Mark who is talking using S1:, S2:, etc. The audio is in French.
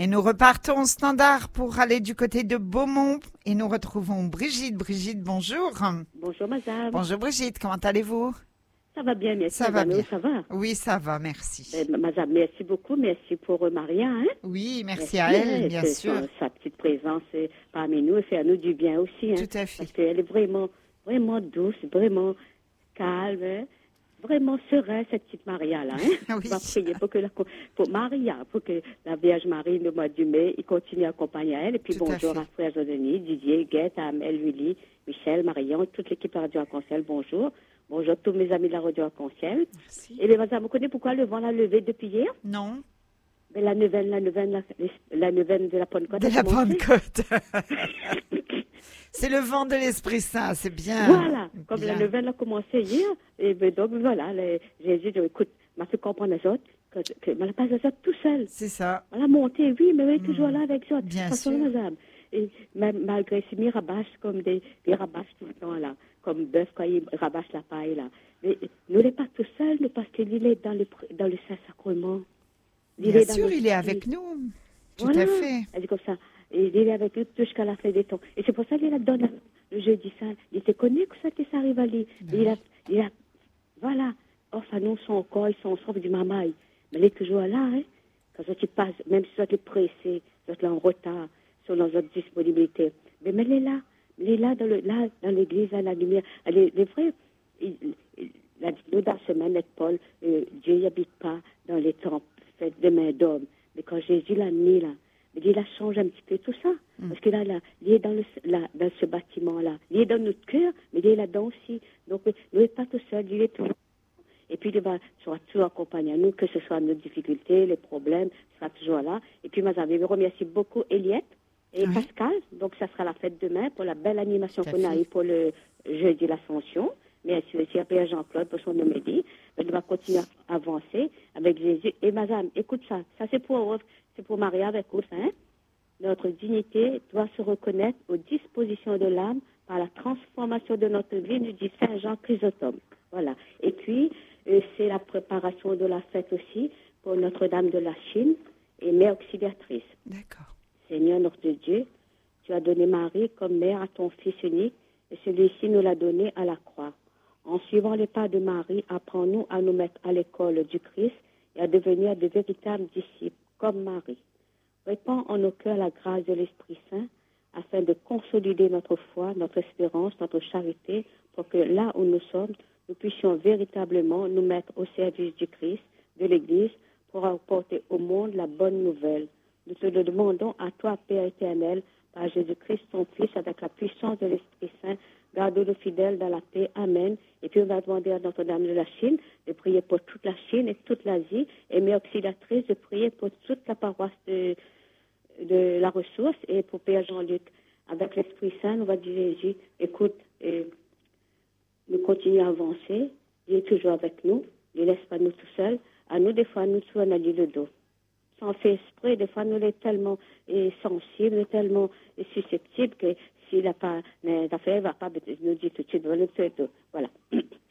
S1: Et nous repartons au standard pour aller du côté de Beaumont et nous retrouvons Brigitte. Brigitte, bonjour.
S2: Bonjour, madame.
S1: Bonjour Brigitte, comment allez-vous?
S2: Ça va bien, merci.
S1: Ça va bien.
S2: Ça va?
S1: Oui, ça va, merci.
S2: Madame, merci beaucoup. Merci pour Maria. Hein?
S1: Oui, merci à elle, bien sûr.
S2: Sa petite présence parmi nous et faire nous du bien aussi. Hein?
S1: Tout à fait.
S2: Parce qu'elle est vraiment, vraiment douce, vraiment calme, hein? Vraiment sereine, cette petite Maria-là. Hein?
S1: Oui.
S2: On va prier pour Maria, pour que la Vierge Marie, le mois du mai, il continue à accompagner elle. Et puis
S1: Tout
S2: bonjour à Frère Denis, Didier, Guette, Amel, Willy, Michel, Marion, toute l'équipe Radio Arc-en-Ciel, bonjour. Bonjour tous mes amis de la Radio Arc-en-Ciel.
S1: Merci.
S2: Et bien, madame, vous connaissez pourquoi le vent l'a levé depuis hier?
S1: Non.
S2: Mais la neuvaine de la Pentecôte.
S1: De la Pentecôte. C'est le vent de l'Esprit Saint, c'est bien.
S2: Voilà, comme
S1: bien.
S2: la neuvaine a commencé hier, et ben donc voilà, Jésus dit, écoute, m'a fait comprendre les autres, que m'a pas les autres tout seul.
S1: C'est ça.
S2: On a monté, oui, mais elle est toujours là avec les autres.
S1: Bien
S2: façon,
S1: sûr.
S2: madame. Et même malgré ces rabâches, comme des rabâches tout le temps là, comme bœuf quand il rabâche la paille là. Mais nous n'est pas tout seul, nous, parce qu'il est dans le Saint-Sacrement.
S1: Bien sûr, il est avec nous. Tout à fait.
S2: Elle dit comme ça. Et il est avec eux jusqu'à la fin des temps. Et c'est pour ça qu'il a donné le jeudi saint. Il te connaît que ça arrive à lui.
S1: Ben
S2: Il a, voilà. Enfin, nous, son corps, ils sont ensemble du mamaï. Mais il est toujours là, hein. Quand tu passes, même si tu es pressé, tu es en retard, sur notre disponibilité. Mais elle est là. Elle est là dans l'église, à la lumière. Les vrais, nous, dans ce semaine, Paul, Dieu n'habite pas dans les temples faits de mains d'hommes. Mais quand Jésus l'a mis là, il a changé un petit peu tout ça. Parce que là, il est dans ce bâtiment-là. Il est dans notre cœur, mais il est là-dedans aussi. Donc, nous n'est pas tout seul, il est toujours. Et puis, il sera toujours accompagné à nous, que ce soit nos difficultés, les problèmes, il sera toujours là. Et puis, madame, je remercie beaucoup Eliette et Pascal. Donc, ça sera la fête demain pour la belle animation qu'on a eue pour le jeudi l'Ascension. Merci aussi à Père Jean-Claude pour son homélie. Il va continuer à avancer avec Jésus. Et madame, écoute ça. Ça, c'est pour Maria avec vous, hein? Notre dignité doit se reconnaître aux dispositions de l'âme par la transformation de notre vie, nous dit Saint Jean Chrysostome. Voilà. Et puis, c'est la préparation de la fête aussi pour Notre-Dame de la Chine et Mère Auxiliatrice.
S1: D'accord.
S2: Seigneur notre Dieu, tu as donné Marie comme mère à ton Fils unique et celui-ci nous l'a donné à la croix. En suivant les pas de Marie, apprends-nous à nous mettre à l'école du Christ et à devenir de véritables disciples comme Marie. Répands en nos cœurs la grâce de l'Esprit Saint afin de consolider notre foi, notre espérance, notre charité pour que là où nous sommes, nous puissions véritablement nous mettre au service du Christ, de l'Église, pour apporter au monde la bonne nouvelle. Nous te le demandons à toi, Père éternel, par Jésus-Christ, ton Fils, avec la puissance de l'Esprit Saint, garde-nous fidèles dans la paix. Amen. Et puis on va demander à Notre-Dame de la Chine de prier pour toute la Chine et toute l'Asie, et Mère Auxiliatrice de prier pour toute la paroisse de la ressource et pour Père Jean-Luc. Avec l'Esprit Saint, on va dire Jésus, écoute, nous continuons à avancer, il est toujours avec nous, il ne laisse pas nous tout seuls. À nous, des fois, nous tournons le dos. Sans faire exprès, des fois, nous sommes tellement sensibles, tellement susceptibles que s'il n'a pas d'affaires, il ne va pas nous dire tout de suite, voilà.